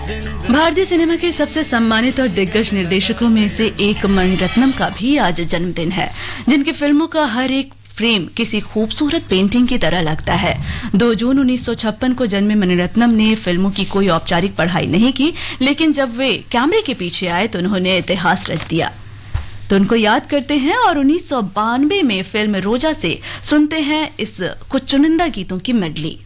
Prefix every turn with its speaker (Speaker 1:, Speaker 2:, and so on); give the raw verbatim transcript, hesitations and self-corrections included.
Speaker 1: भारतीय सिनेमा के सबसे सम्मानित और दिग्गज निर्देशकों में से एक मणिरत्नम का भी आज जन्मदिन है, जिनकी फिल्मों का हर एक फ्रेम किसी खूबसूरत पेंटिंग की तरह लगता है। दो जून उन्नीस सौ छप्पन को जन्मे मणिरत्नम ने फिल्मों की कोई औपचारिक पढ़ाई नहीं की, लेकिन जब वे कैमरे के पीछे आए तो उन्होंने इतिहास रच दिया। तो उनको याद करते हैं और उन्नीस सौ बानवे में फिल्म रोजा से सुनते हैं इस कुछ चुनिंदा गीतों की मेडली।